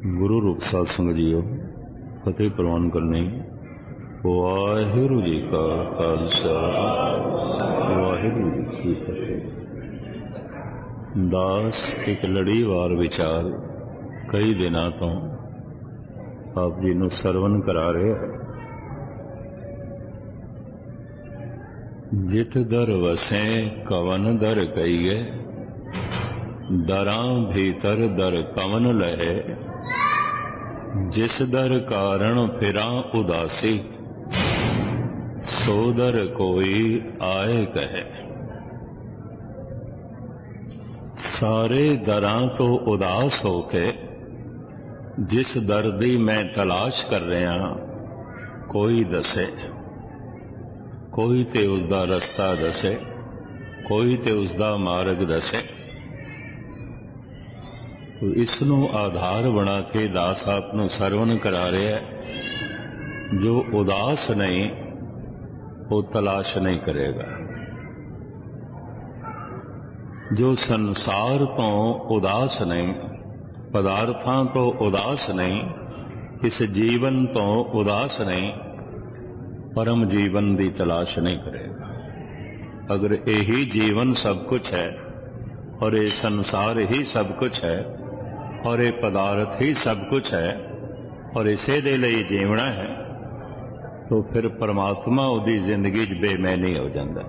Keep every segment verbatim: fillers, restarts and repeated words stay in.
गुरु रूप साध संगत जीओ फतेह प्रवान करने वाहिगुरु जी का खालसा वाहिगुरु जी की फतेह। दास एक लड़ीवार विचार कई दिनों तो आप जी नूं सरवण करा रहे। जित दर वसें कवन दर कईए, दरां भीतर दर कवन लहे। जिस दर कारण फिरां उदासी, सो दर कोई आए कहे। सारे दरां तो उदास होके जिस दर दी मैं तलाश कर रहा कोई दसे। कोई ते उसदा रस्ता दसे, कोई ते उसदा मार्ग दसे। तो इसनों आधार बना के दास आप नूं सरवण करा रहा है। जो उदास नहीं वो तलाश नहीं करेगा। जो संसार तो उदास नहीं, पदार्थां तो उदास नहीं, इस जीवन तो उदास नहीं, परम जीवन की तलाश नहीं करेगा। अगर यही जीवन सब कुछ है और ये संसार ही सब कुछ है और ये पदार्थ ही सब कुछ है और इसे दे लिए जीवना है, तो फिर परमात्मा उसकी जिंदगी बेमैनी हो जाता।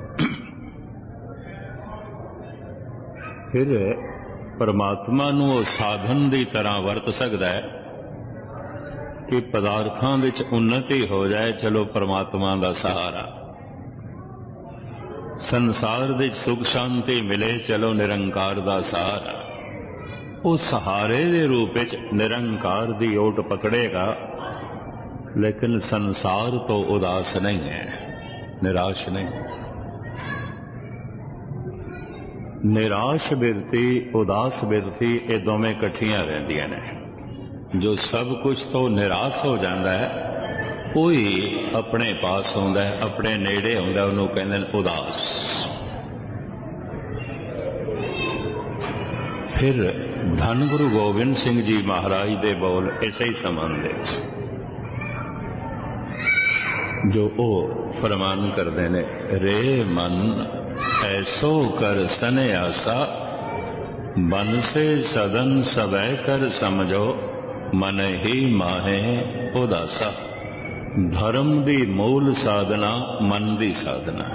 फिर परमात्मा नूं वो साधन की तरह वरत सकता है कि पदार्थों विच उन्नति हो जाए, चलो परमात्मा का सहारा। संसार विच सुख शांति मिले, चलो निरंकार का सहारा। वो सहारे के रूप में निरंकार की ओट पकड़ेगा, लेकिन संसार तो उदास नहीं है, निराश नहीं। निराश बिरती उदास बिरती ये दोवें कट्ठियां रहिंदियां ने। जो सब कुछ तो निराश हो जाता है, कोई अपने पास आउंदा है, अपने नेड़े आउंदा, उन्होंने कहते हैं उदास। फिर धन गुरु गोबिंद सिंह जी महाराज दे बोल इसे ही संबंध जो ओ फरमान करते ने, रे मन ऐसो कर सन्यासा, बन से सदन सबै कर समझो, मन ही माहे उदासा। धर्म दी मूल साधना मन दी साधना।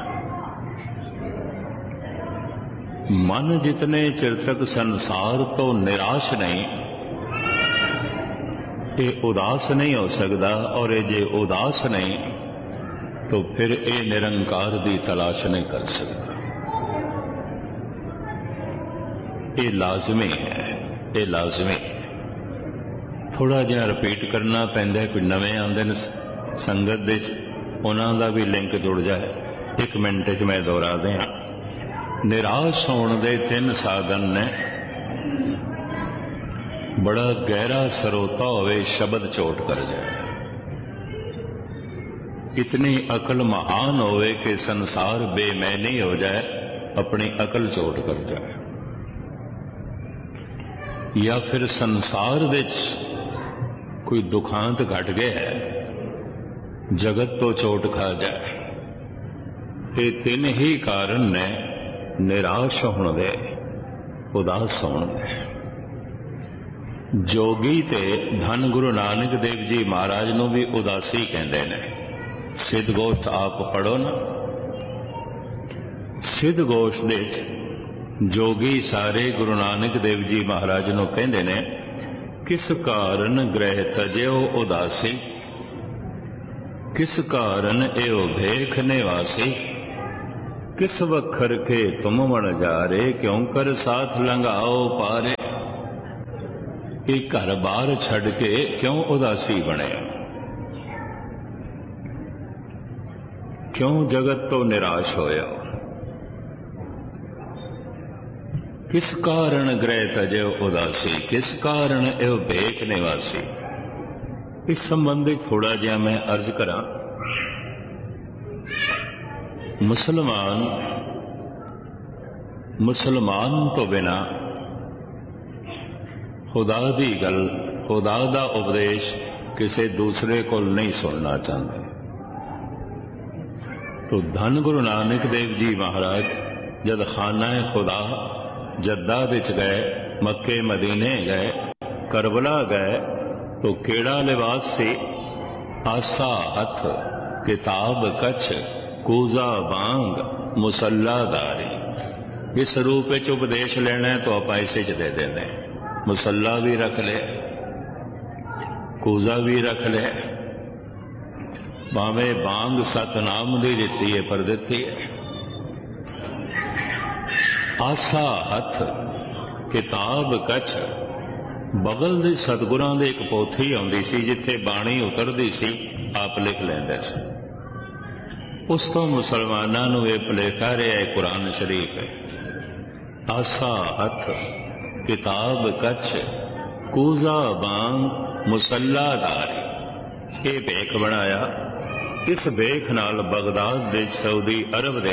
मन जितने चिर तक संसार तो निराश नहीं, ये उदास नहीं हो सकता। और ये जे उदास नहीं तो फिर ये निरंकार की तलाश नहीं कर सकता। ये लाजमी है, ये लाजमी। थोड़ा जिहा रिपीट करना पैंदा, कोई नवे आंदे ने संगत दे, उन्हां दा भी लिंक जुड़ जाए। एक मिनट च मैं दोहरा दियां। निराश होने दे तीन साधन ने। बड़ा गहरा सरोता होवे, शब्द चोट कर जाए। इतनी अकल महान होवे कि संसार बेमैनी हो जाए, अपनी अकल चोट कर जाए। या फिर संसार विच कोई दुखांत घट गया है, जगत तो चोट खा जाए। ये तीन ही कारण ने निराश होने दे, उदास होने दे। जोगी ते धन गुरु नानक देव जी महाराज नूं भी उदासी कहते हैं। सिद्ध गोष्ठ आप पढ़ो ना। सिद्ध गोष्ठ दे जोगी सारे गुरु नानक देव जी महाराज नूं कहते हैं, किस कारण ग्रह तजो उदासी, किस कारण एओ भेख निवासी। किस वखर के तुम मन जारे, क्यों कर साथ लंघाओ पारे। एक घर बार छड़ के क्यों उदासी बने, क्यों जगत तो निराश होया। किस कारण ग्रह तजे उदासी, किस कारण एव भेख निवासी। इस संबंधी थोड़ा जिहा मैं अर्ज करा। मुसलमान मुसलमान तो बिना खुदा दी गल खुदा दा उपदेश किसी दूसरे को नहीं सुनना चाहते। तो धन गुरु नानक देव जी महाराज जब खाना खुदा जद्दा विच गए, मक्के मदीने गए, करबला गए, तो केड़ा लिबास सी? आसा हथ, किताब कछ, कूजा बांग, मुसल्लादारी। इस रूप में उपदेश लेना है तो आप ऐसे च दे देने। मुसल्ला भी रख ले, कूजा भी रख ले, भावें बांग सतनाम दी दिती है पर दिती है। आसा हथ, किताब कछ, बगल दे सतगुरां दे एक पोथी आउंदी सी जिथे बाणी उतरदी सी, आप लिख लैंदे सी। उस तो मुसलमानां नूं इह भुलेखा रहा है कुरान शरीफ है। आसा हथ, किताब कछ, कूजा बांग, मुसल्लादारी, ये भेख बनाया। इस भेख नाल बगदाद दे सऊदी अरब दे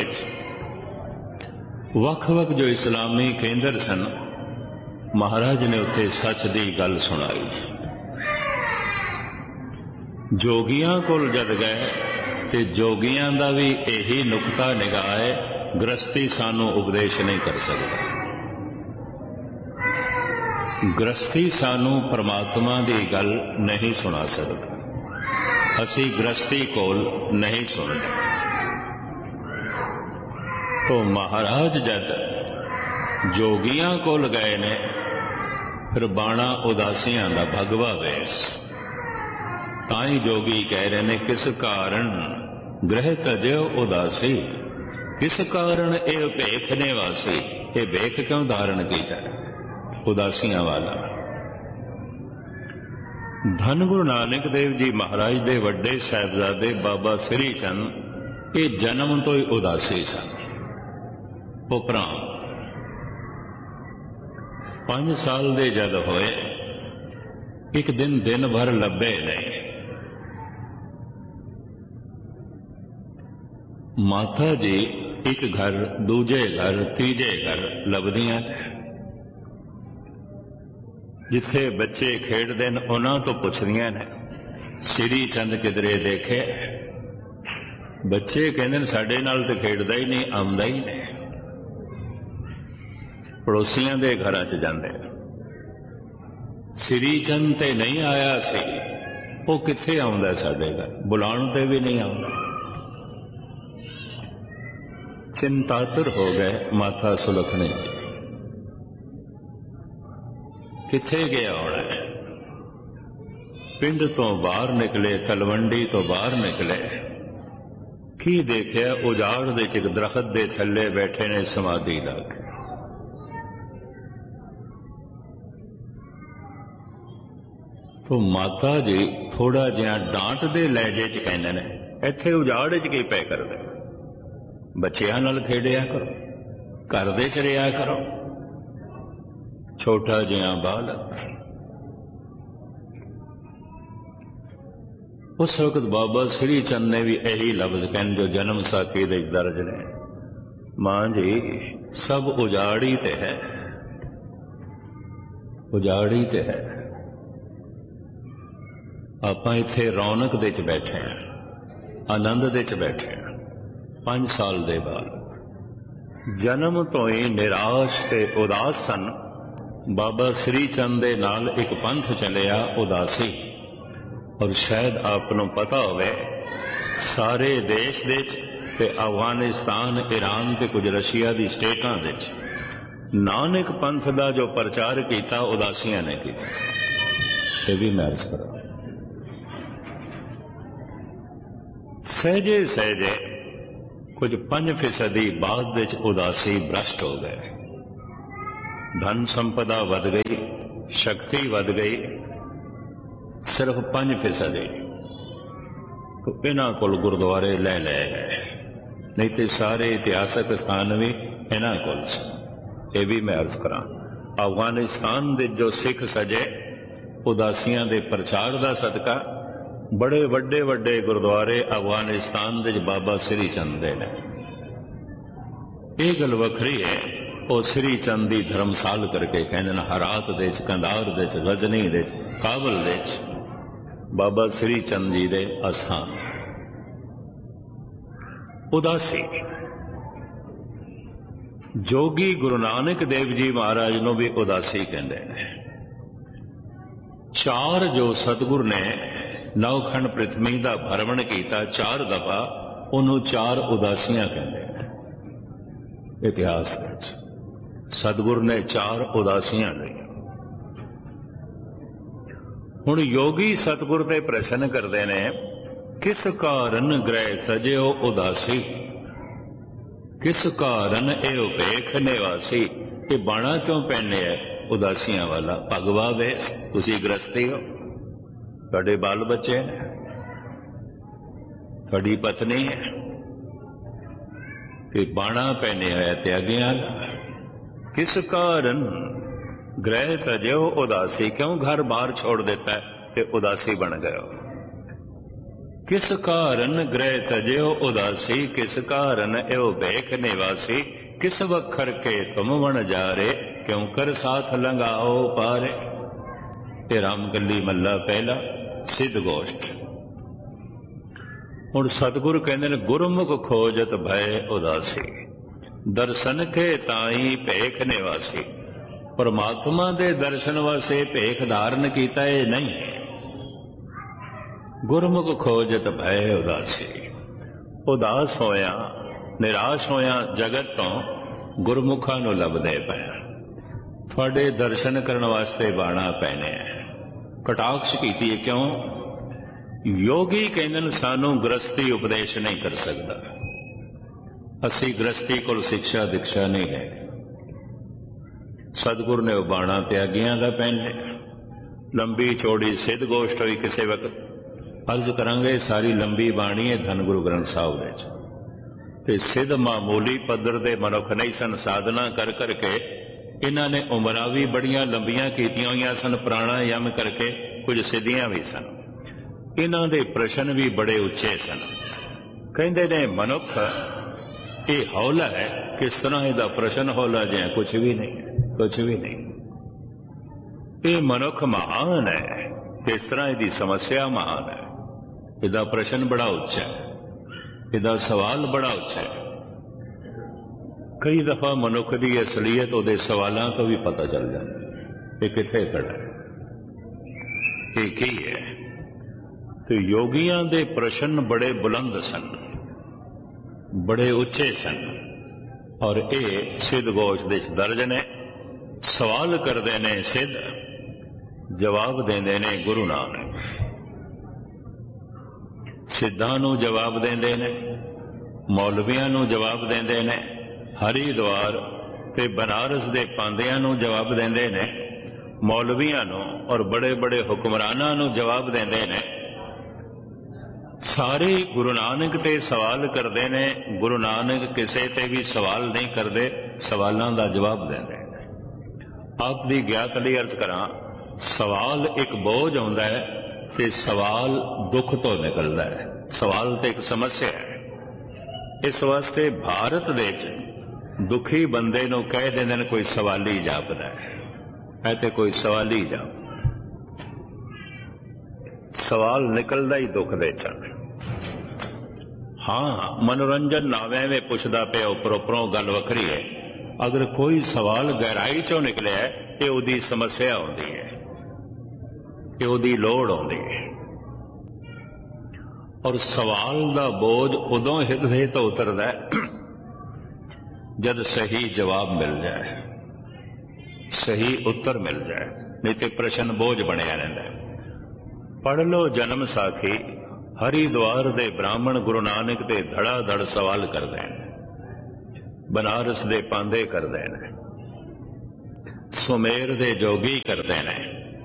वख-वख जो इस्लामी केंद्र सन, महाराज ने उत्थे सच दी गल सुनाई। जोगियां कोल जद गए ते जोगियां दा भी यही नुकता निगाह है, गृहस्थी सानू उपदेश नहीं कर सकता। गृहस्थी सानू परमात्मा की गल नहीं सुना सकता। असी गृहस्थी कोल नहीं सुनते। तो महाराज जद जोगियां कोल गए ने, फिर बाणा उदासियां दा भगवा वेस। ताई जोगी कह रहे ने, किस कारण ग्रह तजो उदासी, किस कारण ये भेख ने वासी, ये भेख क्यों धारण किया उदासियां वाला। धन गुरु नानक देव जी महाराज दे वड्डे साहिबजादे बाबा श्री चंद ये जन्म तो ही उदासी सन। उपरां पांच साल दे जद होए, एक दिन दिन भर लभे नहीं। माता जी एक घर, दूजे घर, तीजे घर लभदियां। जिथे बच्चे खेडते हैं उन्होंने तो पुछदियां ने, श्री चंद किधरे देखे? बच्चे कहते साडे नाल तो खेडदा ही नहीं, आउंदा ही नहीं। पड़ोसियों के घर च जांदे, श्री चंद ते नहीं आया सी, वो कित्थे आउंदा साडे घर, बुलाउण ते भी नहीं आउंदा। चिंतातुर हो गए माता सुलखनी, किथे गया होना है। पिंड तो बाहर निकले, तलवंडी तो बाहर निकले, की देखिया उजाड़ दे एक दरखत दे थले बैठे ने समाधि लग। तो माता जी थोड़ा जिहा डांट दे लहजे च कहंदे ने, इत्थे उजाड़ च की पै करदे, बच्चियां नाल खेडिया करो, घर दे च रिहा करो। छोटा जिहा बालक। उस वक्त बाबा श्री चंद ने भी यही लफ्ज कहन जो जन्म साखी दे दर्ज ने, मां जी सब उजाड़ी ते है, उजाड़ी ते है। आपां इत्थे रौनक दे च बैठे हैं, आनंद दे च बैठे हैं। पांच साल दे बालक जन्म तो ही निराश ते उदास सन। बाबा श्री चंद दे नाल एक पंथ चलिया उदासी, और शायद आपनों पता होवे सारे देश दे ते अफगानिस्तान, ईरान ते कुछ रशिया दी स्टेटां दे नानक पंथ दा जो प्रचार किया उदासियां ने किया। ये भी मैं अर्ज करा, सहजे सहजे कुछ पंज फीसदी बाद विच उदासी भ्रष्ट हो गए। धन संपदा वध गई, शक्ति वध गई, सिर्फ पांच फीसदी। तो इन्हां कोल गुरुद्वारे ले ले गए, नहीं तो सारे इतिहासक स्थान भी इन्हां कोल सन। ये भी मैं अर्ज करा, अफगानिस्तान दे जो सिख सजे उदासियां दे प्रचार दा सदका बड़े वड्डे वड्डे गुरुद्वारे अफगानिस्तान दे बाबा श्री चंद दे ने। यह गल वखरी है ਉਹ ਸ੍ਰੀ ਚੰਦ ਦੀ ਧਰਮਸਾਲ ਕਰਕੇ ਕਹਿੰਦੇ ਨੇ ਹਰਾਤ ਦੇ ਚ, ਕੰਧਾਰ ਦੇ ਚ, ਗਜ਼ਨੀ ਦੇ ਚ, ਕਾਬਲ ਦੇ ਚ ਬਾਬਾ ਸ੍ਰੀ ਚੰਦ ਜੀ ਦੇ ਅਸਥਾਨ। ਉਦਾਸੀ ਜੋਗੀ ਗੁਰੂ ਨਾਨਕ ਦੇਵ ਜੀ ਮਹਾਰਾਜ ਨੂੰ ਵੀ ਉਦਾਸੀ ਕਹਿੰਦੇ ਨੇ। ਚਾਰ ਜੋ ਸਤਿਗੁਰ ਨੇ ਨੌਖੰਡ ਪ੍ਰਿਥਵੀ ਦਾ ਭਰਮਣ ਕੀਤਾ ਚਾਰ ਦਫਾ, ਉਹਨੂੰ ਚਾਰ ਉਦਾਸੀਆਂ ਕਹਿੰਦੇ ਨੇ। ਇਤਿਹਾਸ ਵਿੱਚ ਸਤਿਗੁਰ ਨੇ ਚਾਰ ਉਦਾਸੀਆਂ ਲਈਆਂ। ਹੁਣ ਯੋਗੀ ਸਤਿਗੁਰ ਤੇ ਪ੍ਰਸ਼ਨ ਕਰਦੇ ਨੇ, ਕਿਸ ਕਾਰਨ ਗ੍ਰਹਿ ਤਜਿਓ ਉਦਾਸੀ, ਕਿਸ ਕਾਰਨ ਇਹ ਉਪੇਖ ਨਿਵਾਸੀ। ਇਹ ਬਾਣਾ ਕਿਉਂ ਪਹਿਨੇ ਹੈ ਉਦਾਸੀਆਂ ਵਾਲਾ? ਭਗਵਾ ਵੇ ਤੁਸੀਂ ਗ੍ਰਸਤੀ ਹੋ, ਤੁਹਾਡੇ ਬਾਲ ਬੱਚੇ ਨੇ, ਤੁਹਾਡੀ ਪਤਨੀ ਹੈ, ਤੇ ਬਾਣਾ ਪਹਿਨੇ ਹੋਇਆ ਤਿਆਗਿਆਂ। ਕਿਸ ਕਾਰਨ ਗ੍ਰਹਿ ਤਜਿਓ ਉਦਾਸੀ, ਕਿਉਂ ਘਰ ਬਾਹਰ ਛੋੜ ਦਿੱਤਾ ਤੇ ਉਦਾਸੀ ਬਣ ਗਏ ਹੋ? किस कारण गृह तजयो उदासी, किस कारण एवं बेख निवासी। किस वखर के तुम वन जा रे, क्यों कर साथ लंगाओ पारे। ये रामगली मल्ला पहला सिद्ध गोष्ठ। हुण सतगुरु कहते हैं, गुरमुख खोजत भय उदासी, दर्शन के ताई भेख निवासी। परमात्मा दे दर्शन वास्ते भेख धारण कीता है नहीं। गुरमुख खोजत भय उदासी, उदास होया निराश होया जगत तो गुरमुखा नूं लभदे पए। तुहाडे दर्शन करन वास्ते बाणा पैने कटाक्ष कीती है। क्यों? योगी कहंदे सानू गृहस्थी उपदेश नहीं कर सकता, असी गृहस्थी कोल शिक्षा दीक्षा नहीं है। सतगुरु ने बाणा त्यागियां दा पैने। लंबी चौड़ी सिद्ध गोष्ठ हुई किसी वक्त अर्ज करांगे। सारी लंबी बाणी है धन गुरु ग्रंथ साहब दे। सिद्ध मामूली पद्धर दे मनुख नहीं सन, साधना कर करके इन्हां ने उमरां भी बड़ियां लंबियां कीतियां होईयां सन, प्राणायाम करके कुछ सिद्धियां भी सन। इन्हां दे प्रश्न भी बड़े उच्चे सन। कहंदे ने मनुख ये हौला है, किस तरह इहदा प्रश्न हौला जिहा कुछ भी नहीं, कुछ भी नहीं। ये मनुख महान है, किस तरह इहदी समस्या महान है। इहदा प्रश्न बड़ा उच्चा है, इहदा सवाल बड़ा उच्चा है। कई दफा मनुख की असलीयत उहदे सवालों तो भी पता चल जाता है कि कित्थे खड़ा है, ये की है। तो योगियां दे प्रश्न बड़े बुलंद सन, बड़े उच्चे सन, और ये सिद्ध गोष्ठ दे दर्ज ने। सवाल करते ने सिद्ध, जवाब देंदे ने गुरु नानक। सिद्धां नूं जवाब देंदे ने, मौलवियां नूं जवाब देंदे ने, हरिद्वार ते बनारस दे पांदियां नूं जवाब देंदे ने, मौलवियां नूं और बड़े बड़े हुक्मरानां नूं जवाब देंदे ने। सारे गुरु नानक ते सवाल करते ने। गुरु नानक किसी ते भी सवाल नहीं करते, सवालों का जवाब देंदे ने। आप दी ज्ञात लई अर्ज करा, सवाल एक बोझ आउंदा है ते सवाल दुख तो निकलता है। सवाल तो एक समस्या है। इस वास्ते भारत दे दुखी बंदे नूं कह देंदे ने कोई सवाली जापदा है, है ते कोई सवाली जाप। सवाल निकलदा ही दुख दे चल। हाँ, मनोरंजन नावे में पुछदा पे उपर उपरों गल वखरी है। अगर कोई सवाल गहराई चों निकले है, ये उहदी समस्या होंदी है, ये उहदी लोड़ होंदी है। और सवाल दा बोझ उदों हिरदे तो उतरदा है जद सही जवाब मिल जाए, सही उत्तर मिल जाए, नहीं तो प्रश्न बोझ बनिया रहिंदा है। पढ़ लो जन्म साखी, हरिद्वार दे ब्राह्मण गुरु नानक दे धड़ा धड़ सवाल करदे ने, बनारस दे पांदे करदे ने, सुमेर दे जोगी करदे ने,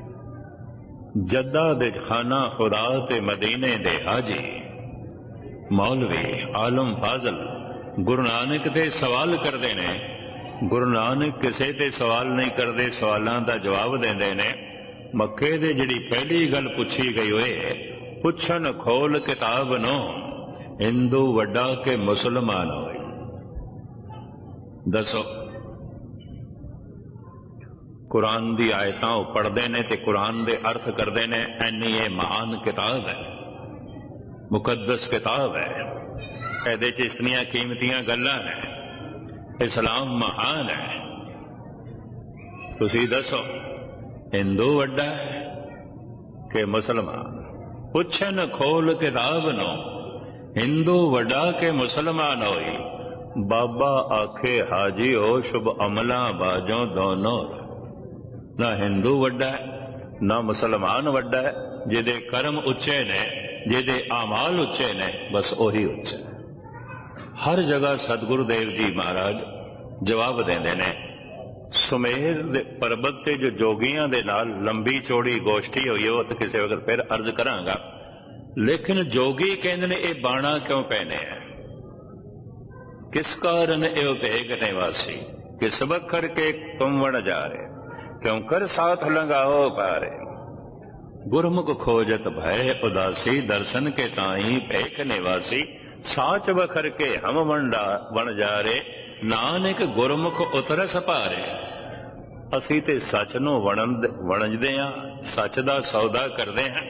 जद्दा दे खाना खुदा ते मदीने दे हाजी, मौलवी आलम फाजल गुरु नानक ते सवाल करते ने। गुरु नानक किसी ते सवाल नहीं करते, सवालों का जवाब देंदे ने। मक्के दे जिहड़ी पहली गल पूछी गई होए, पुछन खोल किताब नो, हिंदू वड्डा के मुसलमान होए। दसो कुरान दी आयतां पढ़ते ने ते कुरान दे अर्थ करते ने। इन्नी ये महान किताब है, मुकद्दस किताब है। ਇਹਦੇ ਚ इतनियां कीमतियां गल्लां ने। इस्लाम महान है। तुसी दसो हिंदू वड्डा है कि मुसलमान? पुछन खोल किताब नो, हिंदू वड्डा के मुसलमान होई। बाबा आखे हाजी हो शुभ अमला बाजों दोनों। ना हिंदू वड्डा है ना मुसलमान वड्डा है। जिदे कर्म उच्चे ने, जिदे आमाल उच्चे ने, बस ओही उच्चा। हर जगह सतगुरु देव जी महाराज जवाब देंदे ने। सुमेर दे पर्वत ते जो जोगियां दे नाल लंबी चौड़ी गोष्ठी हुई है, तो किसी वक्त फिर अर्ज करांगा। लेकिन जोगी कहंदे ने ये बाणा क्यों पहने है? किस कारण एव भेग निवासी, किस बखर के तुम वण जा रहे, क्यों कर साथ लंगाओ पारे। गुरमुख खोजत भय उदासी, दर्शन के ताई भेख निवासी। साच बखर के हम वंडा बन जा रे, नानक गुरमुख उतरस पारे। असी ते सच नूं वणजदे हां, सच दा सौदा करदे हां।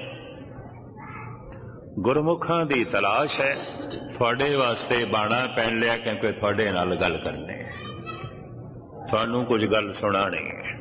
गुरमुखां दी तलाश है। थोड़े वास्ते बाणा पहन लिया क्योंकि थोड़े नाल गल करनी है, थानू कुछ गल सुनानी है।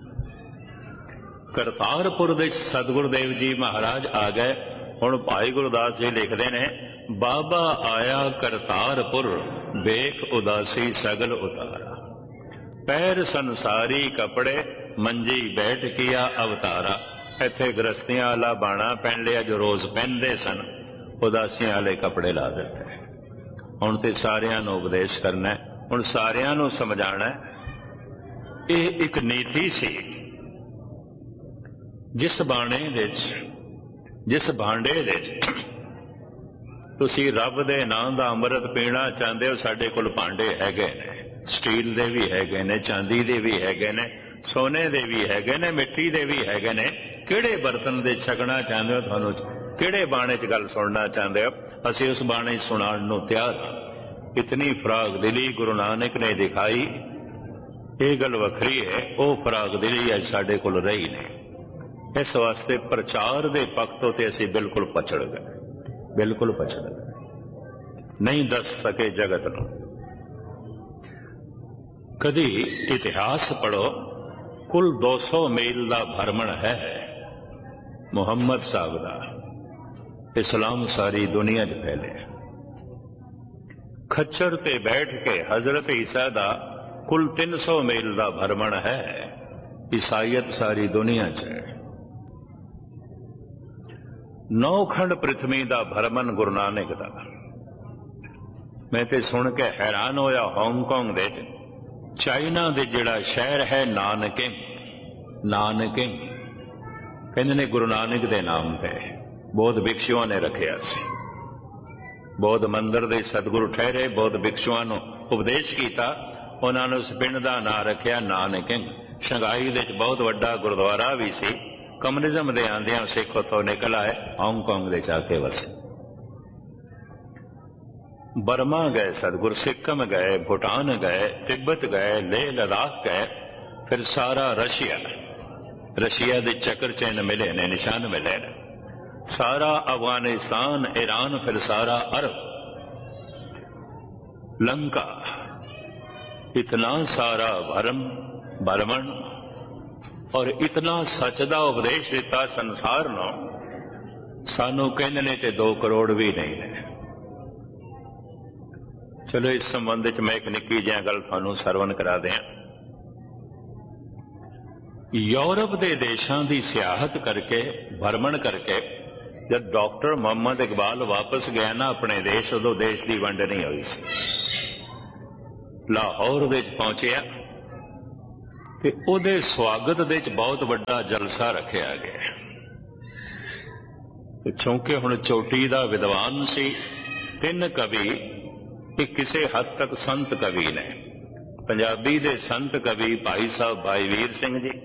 करतारपुर दे सतगुरु देव जी महाराज आ गए। हुण भाई गुरदास जी लिखते ने, बाबा आया करतारपुर, बेख उदासी सगल उतारा। पैर संसारी कपड़े, मंजी बैठ किया अवतारा। इत्थे गृहस्थियां वाला बाणा पहन लिया जो रोज पहनते सन, उदासियां वाले कपड़े ला दिते। हुण ते सारियां नूं उपदेश करना है, हुण सारियां नूं समझाना है। यह एक नीति सी। जिस बाणे दे जिस भांडे दे तुसी रब दे नाम दा अमृत पीना चाहते हो, साडे कोल भांडे हैगे ने। स्टील दे भी हैगे ने, चांदी दे भी हैगे ने, सोने दे भी हैगे ने, मिट्टी दे भी हैगे ने। किहड़े बर्तन दे छकना चाहते हो, तुहानू किहड़े बाणे च गल सुनना चाहते हो, असी उस बाणे सुनाण नूं तैयार हां। इतनी फराग दिली गुरु नानक ने दिखाई, ये गल वखरी है। वो फराग दिली अज साडे कोल रही नहीं। इस वास्ते प्रचार दे पक्ष ते असी बिल्कुल पछड़ गए, बिल्कुल पछड़ गए, नहीं दस सके जगत नूं। कदी इतिहास पढ़ो, कुल दो सौ मील का भ्रमण है मुहम्मद साहब का। इस्लाम सारी दुनिया च फैले। खच्चर ते बैठ के हजरत ईसा का कुल तीन सौ मील का भ्रमण है। ईसाईयत सारी दुनिया च है। नौ खंड पृथ्वी का भ्रमण गुरु नानक का। मैं तो सुन के हैरान होया। हांगकांग दे चाइना दे जिहड़ा शहर है नानकिंग, नानकिंग कहंदे ने गुरु नानक दे नाम पे बौद्ध भिक्षुओं ने रखिया सी। बौद्ध मंदिर दे सतगुरु ठहरे, बौद्ध भिक्षुओं नूं उपदेश कीता, उन्होंने उस पिंड का नाम रखिया नानकिंग। शंघाई दे बहुत वड्डा गुरुद्वारा भी सी। कम्युनिज्म दे आंदियां सिख उत्थों निकल आए, हांगकांग दे जाके वसे। बर्मा गए सतगुरु, सिक्किम गए, भूटान गए, तिब्बत गए, लेह लद्दाख गए, फिर सारा रशिया, रशिया के चक्र चिन्ह मिले ने, निशान मिले ने, सारा अफगानिस्तान, ईरान, फिर सारा अरब, लंका, इतना सारा भरम भ्रमण और इतना सच का उपदेश दिता संसार नो। सानू कहने ने ते दो करोड़ भी नहीं है। चलो इस संबंध च मैं एक निक्की जी गल थानू सरवण करा दिया। यूरोप के देशों की सियाहत करके, भ्रमण करके, जब डॉक्टर मोहम्मद इकबाल वापस गया ना अपने देश, उदों देश की वंड नहीं हुई सी। लाहौर दे पहुंचया ते उहदे स्वागत दे बहुत बड़ा जलसा रखा गया। चूंकि हुण चोटी का विद्वान सी, तीन कवि, एक किसी हद तक संत कवि ने। पंजाबी दे संत कवि भाई साहब भाई वीर सिंह जी,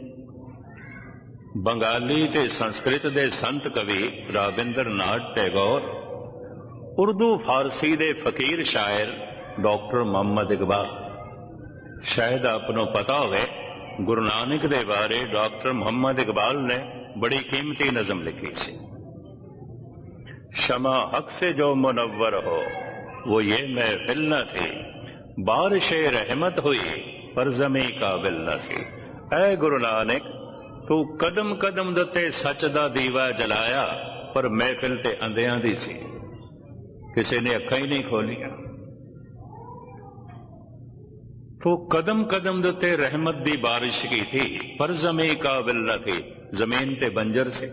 बंगाली ते संस्कृत दे संत कवि राबिंद्र नाथ टैगोर, उर्दू फारसी दे फकीर शायर डॉक्टर मोहम्मद इकबाल। शायद आपको पता होवे गुरु नानक दे बारे डॉक्टर मुहम्मद इकबाल ने बड़ी कीमती नज़म लिखी सी। शमा हक से जो मुनव्वर हो वो ये महफिल न थी, बारिश रहमत हुई पर जमी काबिल न थी। ऐ गुरु नानक तू कदम कदम दते सच दा दीवा जलाया, पर महफिल ते अंधियां दी सी, किसी ने अखां ही नहीं खोलियां। तो कदम कदम दते रहमत दी बारिश की थी, पर जमी काबिल न थी, जमीन ते बंजर से।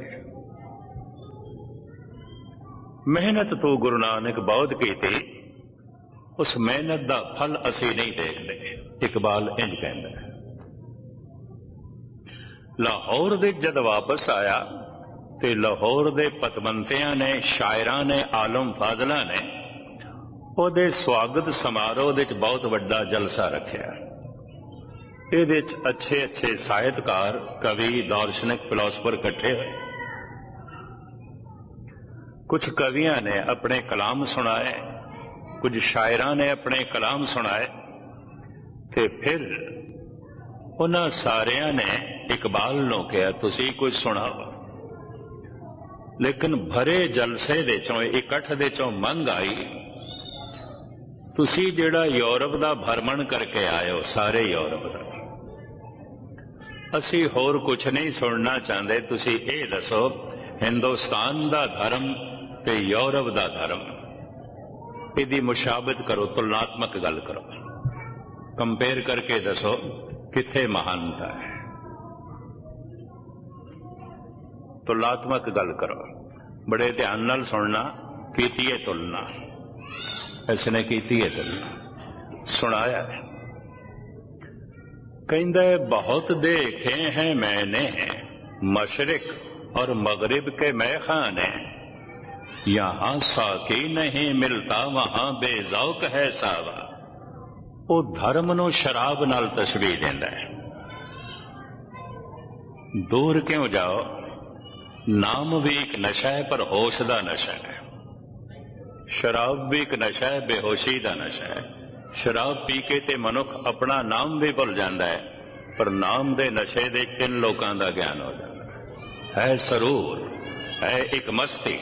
मेहनत तो गुरु नानक बहुत की थी, उस मेहनत दा फल असी नहीं देखते। इकबाल इंज कहंदा है। लाहौर दे जद वापस आया ते लाहौर दे पतवंतियां ने, शायरां ने, आलम फाजला ने ਉਹਦੇ स्वागत समारोह ਦੇ ਵਿੱਚ बहुत ਵੱਡਾ ਜਲਸਾ ਰੱਖਿਆ। ਇਹਦੇ ਵਿੱਚ अच्छे अच्छे ਸਾਹਿਤਕਾਰ, कवि, दार्शनिक, फिलोसफर इकट्ठे होए। कुछ कवियां ने अपने कलाम सुनाए, कुछ शायरां ने अपने कलाम सुनाए, ते फिर उन्हां सारियां ने इकबाल नूं कहा तुसीं कुछ सुणाओ। लेकिन भरे जलसे दे चों, इकट्ठ दे चों मंग आई, तुसी जिहड़ा यूरोप का भ्रमण करके आए हो, सारे यूरोप का, असी होर कुछ नहीं सुनना चाहते, तुसी ये दसो हिंदुस्तान का धर्म ते यूरोप का धर्म, इहदी मुशाबत करो, तुलनात्मक गल करो, कंपेयर करके दसो किथे महानता है। तुलनात्मक गल करो, बड़े ध्यान नाल सुनना। कीती है तुलना, इसने की है तुलना, सुनाया है। कहंदा बहुत देखे हैं मैंने मशरिक और मगरिब के मैखाने, यहां साकी नहीं मिलता वहां बेजौक है सावा। वो धर्म नूं शराब नाल तशबीह देंदा है। दूर क्यों जाओ, नाम भी एक नशा है पर होश का नशा है। शराब भी एक नशा है, बेहोशी का नशा है। शराब पी के ते मनुख अपना नाम भी भुल जाता है, पर नाम दे नशे दे किन लोगों का ज्ञान हो जाता है। सरूर है एक मस्ती,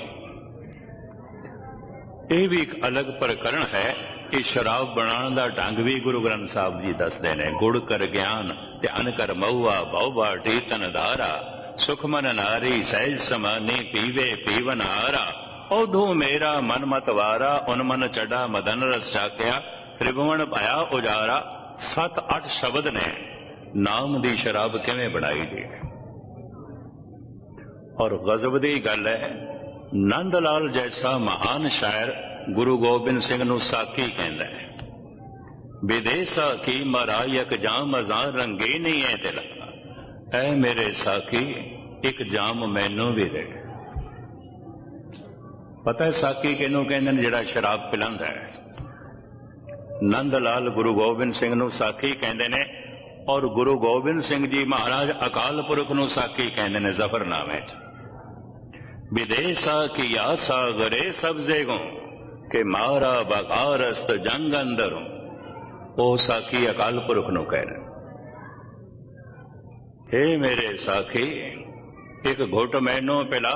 यह भी एक अलग प्रकरण है। कि शराब बनाने का ढंग भी गुरु ग्रंथ साहब जी दसते हैं। गुड़ कर ज्ञान ध्यान कर मऊआ, बहुबा टीतन धारा, सुखमन नारी सहज समानी पीवे पीवन हारा। ओधू मेरा मन मत वारा, उनमन चढ़ा मदन रस चाक्या, त्रिभुवन पाया उजारा। सत अठ शब्द ने नाम दी शराब किवें बनाई दी। और गजब दी गल है, नंद लाल जैसा महान शायर गुरु गोबिंद सिंह नूं साकी कहंदा है। विदेसा की मरायक जाम अजां रंगे नहीं है दिल, ऐ मेरे साकी एक जाम मैनू भी दे। पता है साकी किहनूं कहंदे ने? जिहड़ा शराब पिलांदा है। नंद लाल गुरु गोबिंद सिंह नूं साकी कहंदे ने, और गुरु गोबिंद सिंह जी महाराज अकाल पुरख नूं साकी कहंदे ने जफरनामे च। विदेसा की आसा गरे सब्जे गो के मारा बगारस्त जंग अंदरों, ओ साकी अकाल पुरख नूं कह रहे, हे मेरे साखी एक घुट मैनू पिला,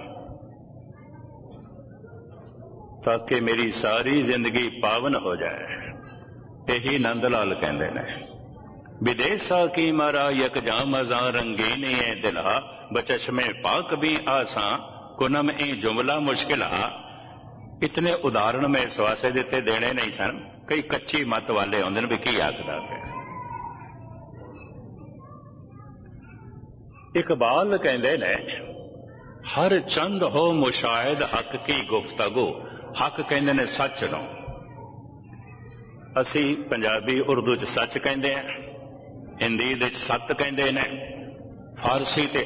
ताकि मेरी सारी जिंदगी पावन हो जाए। यही नंदलाल कहते हैं। विदेसा की मारा यक जाम अजा रंगीनी है दिला, बचश्मे पाक भी आसा कुनम ई जुमला मुश्किल। इतने उदाहरण में इस वास्ते दिते देने नहीं सन, कई कच्ची मत वाले आउंदे ने भी की आखदा है। इकबाल कहंदे ने, हर चंद हो मुशाहिद हक की गुफ्तगू। हक कहंदे ने सच नूं, असी पंजाबी उर्दू च सच कहंदे हैं, हिंदी दे सत कहंदे ने, फारसी ते